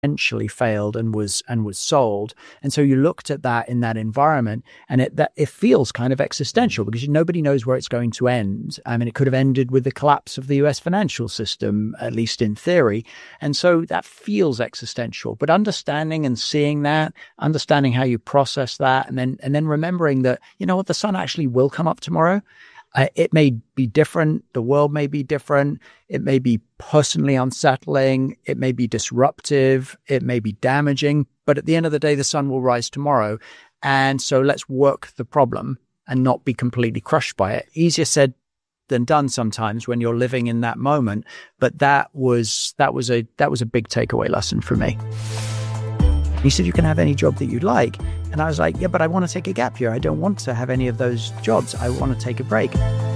eventually failed and was sold. And so you looked at that in that environment, and it feels kind of existential because nobody knows where it's going to end. I mean, it could have ended with the collapse of the US financial system, at least in theory. And so that feels existential. But understanding and seeing that, understanding how you process that, and then remembering that, you know what, the sun actually will come up tomorrow. It may be different. The world may be different. It may be personally unsettling. It may be disruptive. It may be damaging. But at the end of the day, the sun will rise tomorrow. And so let's work the problem and not be completely crushed by it. Easier said than done sometimes when you're living in that moment. But that was a big takeaway lesson for me. He said, you can have any job that you like. And I was like, yeah, but I want to take a gap year. I don't want to have any of those jobs. I want to take a break.